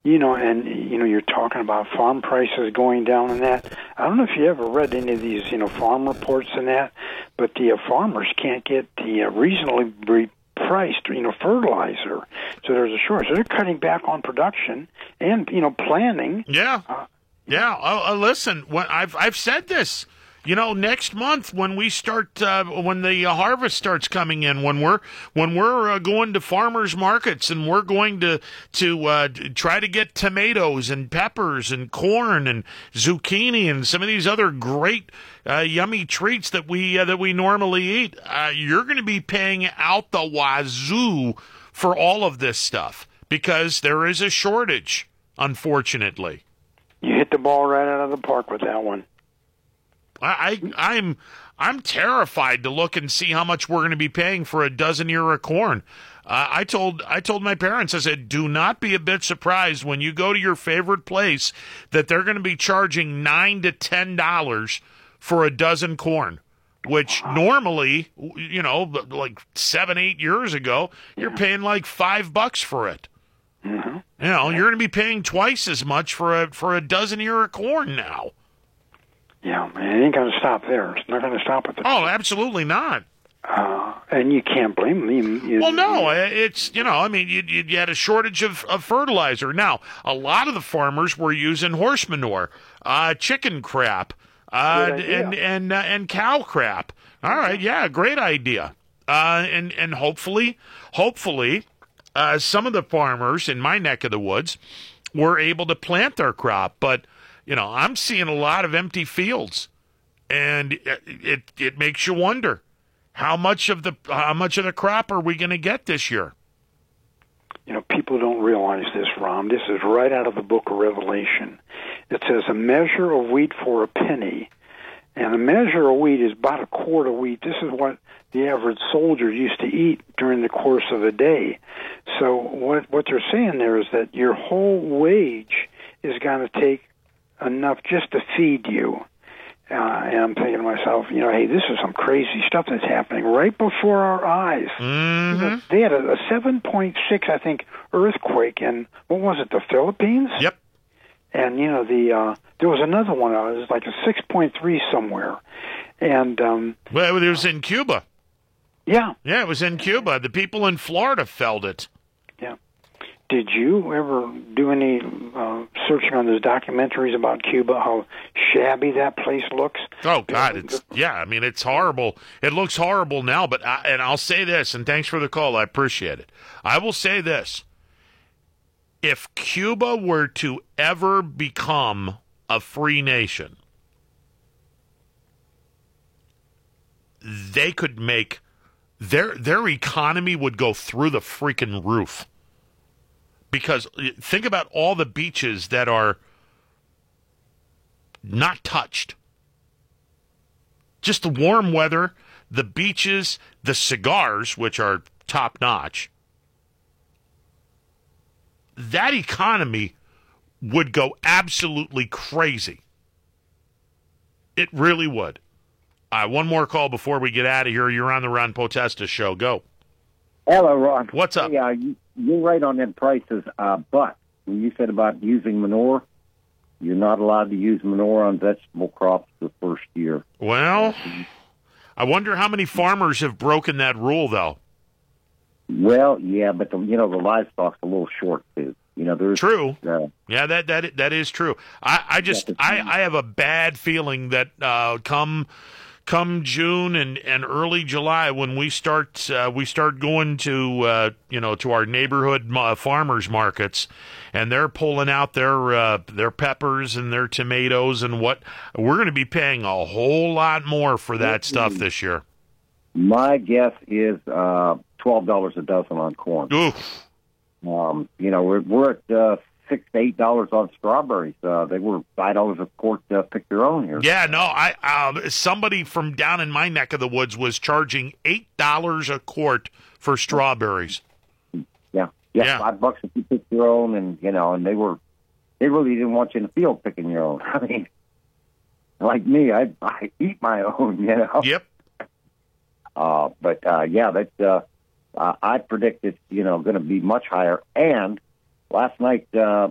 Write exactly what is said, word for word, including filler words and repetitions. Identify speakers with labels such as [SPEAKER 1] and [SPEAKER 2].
[SPEAKER 1] You know, and, you know, you're talking about farm prices going down and that. I don't know if you ever read any of these, you know, farm reports and that, but the uh, farmers can't get the uh, reasonably priced, you know, fertilizer. So there's a shortage. So they're cutting back on production and, you know, planning.
[SPEAKER 2] Yeah.
[SPEAKER 1] Uh,
[SPEAKER 2] yeah. Uh, uh, listen, when I've, I've said this. You know, next month when we start, uh, when the uh, harvest starts coming in, when we're when we're uh, going to farmers markets and we're going to to uh, try to get tomatoes and peppers and corn and zucchini and some of these other great uh, yummy treats that we uh, that we normally eat, uh, you're going to be paying out the wazoo for all of this stuff because there is a shortage, unfortunately.
[SPEAKER 1] You hit the ball right out of the park with that one.
[SPEAKER 2] I, I, I'm I'm terrified to look and see how much we're going to be paying for a dozen ear of corn. Uh, I told I told my parents, I said, do not be a bit surprised when you go to your favorite place that they're going to be charging nine to ten dollars for a dozen corn, which normally, you know, like seven eight years ago, you're paying like five bucks for it.
[SPEAKER 1] Mm-hmm.
[SPEAKER 2] You know, you're going to be paying twice as much for a for a dozen ear of corn now.
[SPEAKER 1] Yeah, man, it ain't going to stop there. It's not going to stop at the.
[SPEAKER 2] Oh, absolutely not.
[SPEAKER 1] Uh, and you can't blame them. You, you,
[SPEAKER 2] well, no, it's, you know, I mean, you, you had a shortage of, of fertilizer. Now, a lot of the farmers were using horse manure, uh, chicken crap, uh, and and uh, and cow crap. All right, yeah, great idea. Uh, and and hopefully, hopefully, uh, some of the farmers in my neck of the woods were able to plant their crop, but. You know, I'm seeing a lot of empty fields, and it it, it makes you wonder how much of the how much of the crop are we going to get this year?
[SPEAKER 1] You know, people don't realize this, Ron. This is right out of the book of Revelation. It says a measure of wheat for a penny, and a measure of wheat is about a quart of wheat. This is what the average soldier used to eat during the course of a day. So what what they're saying there is that your whole wage is going to take enough just to feed you. Uh, and I'm thinking to myself, you know, hey, this is some crazy stuff that's happening right before our eyes.
[SPEAKER 2] Mm-hmm.
[SPEAKER 1] You know, they had a, a seven point six, I think, earthquake in, what was it, the Philippines?
[SPEAKER 2] Yep.
[SPEAKER 1] And, you know, the uh, there was another one, uh, it was like a six point three somewhere. And um,
[SPEAKER 2] well, it was in Cuba.
[SPEAKER 1] Yeah.
[SPEAKER 2] Yeah, it was in Cuba. The people in Florida felt it.
[SPEAKER 1] Yeah. Did you ever do any uh, searching on those documentaries about Cuba, how shabby that place looks?
[SPEAKER 2] Oh, God, it's, yeah, I mean, it's horrible. It looks horrible now, but, I, and I'll say this, and thanks for the call, I appreciate it. I will say this. If Cuba were to ever become a free nation, they could make, their their economy would go through the freaking roof. Because think about all the beaches that are not touched. Just the warm weather, the beaches, the cigars, which are top-notch. That economy would go absolutely crazy. It really would. Uh, one more call before we get out of here. You're on the Ron Potesta Show. Go.
[SPEAKER 3] Hello, Ron.
[SPEAKER 2] What's up?
[SPEAKER 3] Yeah, you, you're right on them prices, uh, but when you said about using manure, you're not allowed to use manure on vegetable crops the first year.
[SPEAKER 2] Well, I wonder how many farmers have broken that rule, though.
[SPEAKER 3] Well, yeah, but the, you know the livestock's a little short too. You know, there's
[SPEAKER 2] true.
[SPEAKER 3] Uh,
[SPEAKER 2] yeah, that that that is true. I, I just I, I have a bad feeling that uh, come. Come June and, and early July, when we start uh, we start going to uh, you know to our neighborhood uh, farmers markets, and they're pulling out their uh, their peppers and their tomatoes and what we're going to be paying a whole lot more for that stuff this year.
[SPEAKER 3] My guess is uh, twelve dollars a dozen on corn.
[SPEAKER 2] Oof.
[SPEAKER 3] Um, you know, we're we're at uh, six to eight dollars on strawberries. Uh, they were five dollars a quart. Uh, pick your own here.
[SPEAKER 2] Yeah, no, I uh, somebody from down in my neck of the woods was charging eight dollars a quart for strawberries.
[SPEAKER 3] Yeah, yeah,
[SPEAKER 2] yeah,
[SPEAKER 3] five bucks if you pick your own, and you know, and they were they really didn't want you in the field picking your own. I mean, like me, I I eat my own. You know.
[SPEAKER 2] Yep.
[SPEAKER 3] Uh, but uh, yeah, that uh, uh, I predict it's you know going to be much higher. And last night. Uh,